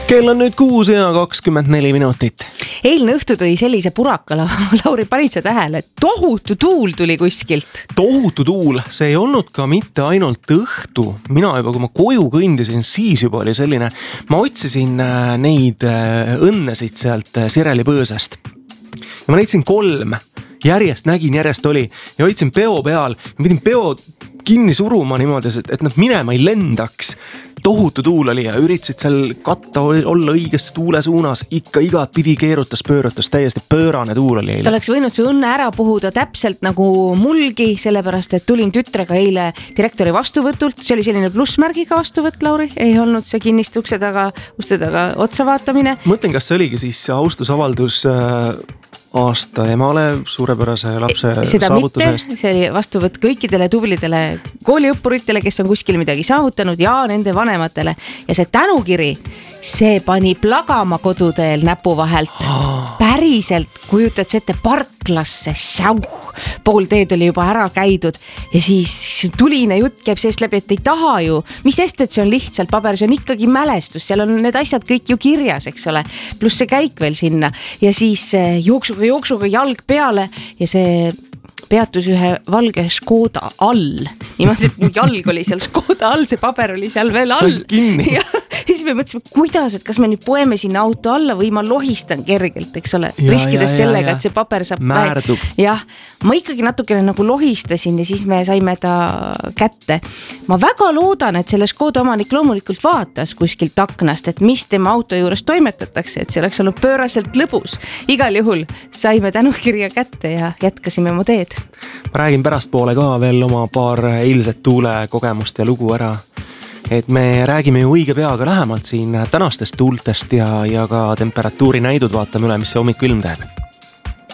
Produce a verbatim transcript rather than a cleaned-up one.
Kell on nüüd kuus ja kakskümmend neli minutit. Eilne õhtu tõi sellise purakala, Lauri, panid sa tähele, et tohutu tuul tuli kuskilt. Tohutu tuul, see ei olnud ka mitte ainult õhtu. Mina juba, kui ma koju kõndisin, siis juba oli selline, ma otsisin neid õnnesid sealt Sireli põõsast. Ja ma näitasin kolm, järjest nägin, järjest oli ja hoidsin peo peal ja pidin peo kinni suruma niimoodi, et nad minema ei lendaks. Tohutu tuul oli ja üritasid seal katta olla õiges tuule suunas, ikka igat pidi keerutas, pöörutas, täiesti pöörane tuul oli eile. Ta oleks võinud see õnne ära puhuda täpselt nagu mulgi, sellepärast et tulin tütrega eile direktori vastuvõtult, see oli selline plussmärgiga vastuvõtt, Lauri, ei olnud see kinnist ukse taga, uste taga otsa vaatamine. Mõtlen, kas see oligi siis austusavaldus aasta emale suurepärase lapse seda saavutuse mitte, eest. see oli vastuvõtt kõikidele tublidele kooliõppuritele, kes on kuskil midagi saavutanud ja nende vanematele. Ja see tänukiri, see pani plagama koduteel näpu vahelt. Päriselt kujutad see ette parklasse, šauh, pool teed oli juba ära käidud ja siis tuline jutt käib seest läbi, et ei taha ju, mis sest, et see on lihtsalt paber, see on ikkagi mälestus, seal on need asjad kõik ju kirjas, eks ole, pluss see käik veel sinna ja siis jooksuga jooksuga jalg peale ja see peatus ühe valge Škoda all. Niimoodi, et jalg oli seal Škoda all, see paber oli seal veel all. Sai kinni. Ja siis me mõtlesime, kuidas, et kas me nüüd poeme sinna auto alla või ma lohistan kergelt, eks ole, ja, riskides ja, sellega, ja, et see paber saab Määrdub. Jah, ma ikkagi natukene nagu lohistasin ja siis me saime ta kätte. Ma väga loodan, et selle Škoda omanik loomulikult vaatas kuskilt aknast, et mis tema auto juures toimetatakse, et see oleks olnud pööraselt lõbus. Igal juhul saime tänukirja kätte ja jätkasime mu teed. Ma räägin pärast poole ka veel oma paar eilset tuule kogemust ja lugu ära. Et me räägime ju õige peaga lähemalt siin tänastest tuultest ja, ja ka temperatuuri näidud vaatame üle, mis see hommik ilm teeb.